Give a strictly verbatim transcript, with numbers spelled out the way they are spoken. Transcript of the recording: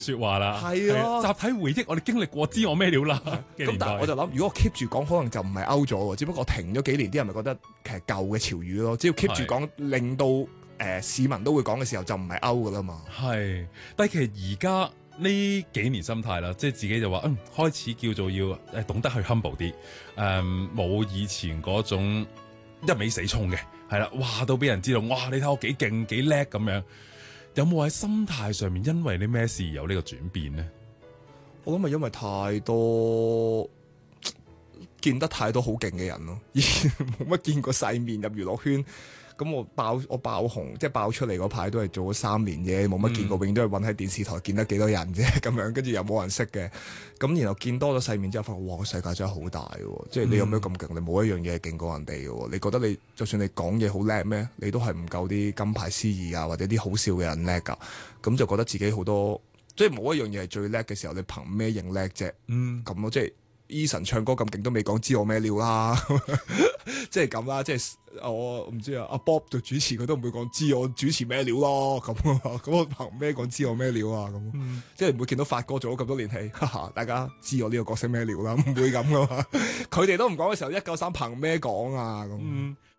説話啦。 係啊， 集體回憶，我哋經歷過，知我咩料啦。 咁但係我就諗，如果我 keep 住講，可能就唔係 out 咗喎，只不過我停咗幾年，啲人咪覺得其實舊嘅潮語咯。只要 keep 住講，令到誒、呃、市民都會講嘅時候，就唔係 out 噶啦嘛。 係，但係其實而家呢幾年心態啦，即係自己就話，嗯，開始叫做要誒懂得去 humble 啲，誒、嗯、冇以前嗰種一味死衝嘅，係啦，哇到俾人知道，哇你睇我幾勁幾叻咁樣，有冇喺心態上面因為啲咩事而有呢個轉變呢？ 我諗係因為太多見得太多好勁嘅人咯，以前冇乜見過世面入娛樂圈。咁我爆我爆紅，即係爆出嚟嗰排都係做咗三年啫，冇乜見過，嗯、永遠都係揾喺電視台見得幾多人啫，咁樣跟住又冇人識嘅。咁然後見多咗世面之後，發覺哇個世界真係好大喎！即係你有咩咁勁？你冇一樣嘢係勁過人哋嘅喎。你覺得你就算你講嘢好叻咩？你都係唔夠啲金牌司儀啊，或者啲好笑嘅人叻㗎。咁就覺得自己好多，即係冇一樣嘢係最叻嘅時候，你憑咩認叻啫？嗯，咁咯，即係 Eason 唱歌咁勁都未講知我咩料啦，即係咁啦，即係。我唔知啊，阿 Bob 做主持佢都唔會講知我主持咩料咯，咁咁我憑咩講知我咩料啊？咁、嗯、即係唔會見到發哥做咗咁多年戲，哈哈，大家知我呢個角色咩料啦，唔會咁噶嘛。佢哋都唔講嘅時候，一九三憑咩講啊？咁、嗯、